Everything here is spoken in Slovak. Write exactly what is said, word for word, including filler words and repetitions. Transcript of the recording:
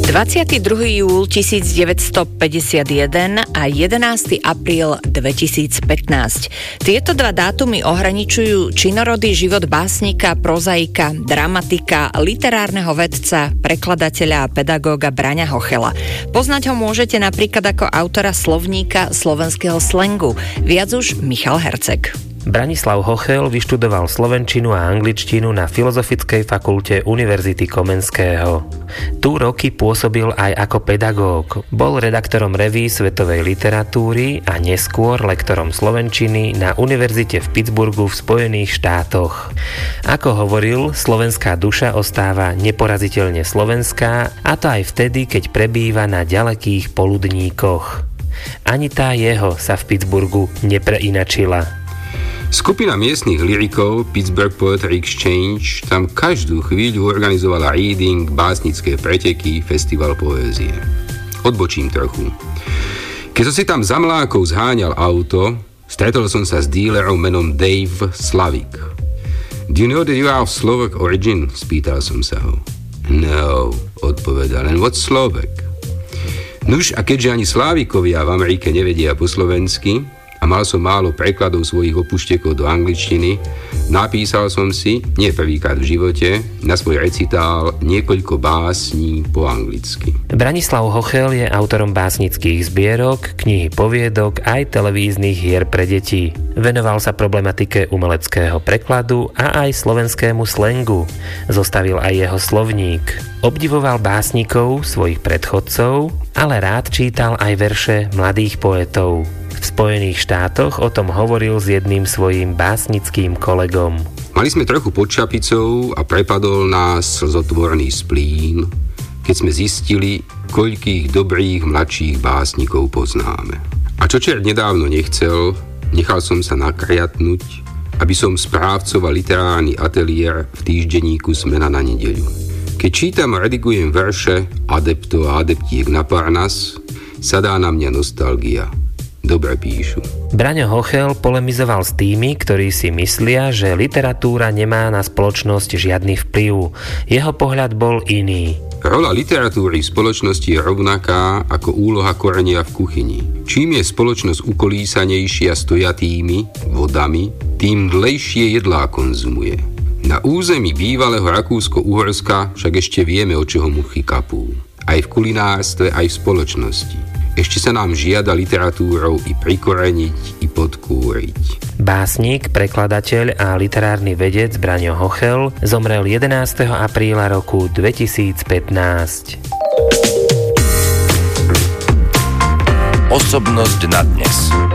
dvadsiateho druhého júla tisícdeväťstopäťdesiatjeden a jedenásteho apríla dvetisícpätnásť. Tieto dva dátumy ohraničujú činorodý život básnika, prozaika, dramatika, literárneho vedca, prekladateľa a pedagóga Braňa Hochela. Poznať ho môžete napríklad ako autora slovníka slovenského slangu. Viac už Michal Herceg. Branislav Hochel vyštudoval slovenčinu a angličtinu na Filozofickej fakulte Univerzity Komenského. Tu roky pôsobil aj ako pedagóg. Bol redaktorom reví svetovej literatúry a neskôr lektorom slovenčiny na univerzite v Pittsburghu v Spojených štátoch. Ako hovoril, slovenská duša ostáva neporaziteľne slovenská, a to aj vtedy, keď prebýva na ďalekých poludníkoch. Ani tá jeho sa v Pittsburghu nepreinačila. Skupina miestnych lyrikov Pittsburgh Poetry Exchange tam každú chvíľu organizovala reading, básnické preteky, festival poézie. Odbočím trochu. Keď som si tam za mlákov zháňal auto, stretol som sa s dílerom menom Dave Slavik. Do you know that you are of Slovak origin? Spýtal som sa ho. No, odpovedal. And what's Slovak? Nuž, a keďže ani Slávikovia v Amerike nevedia po slovensky, a mal som málo prekladov svojich opuštekov do angličtiny, napísal som si, nie prvýkrát v živote, na svoj recitál niekoľko básní po anglicky. Branislav Hochel je autorom básnických zbierok, knihy poviedok aj televíznych hier pre deti. Venoval sa problematike umeleckého prekladu a aj slovenskému slangu. Zostavil aj jeho slovník. Obdivoval básnikov, svojich predchodcov, ale rád čítal aj verše mladých poetov. V Spojených štátoch o tom hovoril s jedným svojím básnickým kolegom. Mali sme trochu pod čapicou a prepadol nás slzotvorný splín, keď sme zistili, koľkých dobrých mladších básnikov poznáme. A čo čert nedávno nechcel, nechal som sa nakriatnúť, aby som správcoval literárny ateliér v týždenníku Smena na nedeľu. Keď čítam a redigujem verše adeptov a adeptiek na Parnas, sadá na mňa nostalgia. Dobre píšu. Braňo Hochel polemizoval s tými, ktorí si myslia, že literatúra nemá na spoločnosť žiadny vplyv. Jeho pohľad bol iný. Rola literatúry v spoločnosti je rovnaká ako úloha korenia v kuchyni. Čím je spoločnosť ukolísanejšia stojatými vodami, tým dlejšie jedlá konzumuje. Na území bývalého Rakúsko-Uhorska však ešte vieme, od čoho muchy kapú. Aj v kulinárstve, aj v spoločnosti. Ešte sa nám žiada literatúrou i prikoreniť, i podkúriť. Básnik, prekladateľ a literárny vedec Braňo Hochel zomrel jedenásteho apríla roku dvetisícpätnásť. Osobnosť na dnes.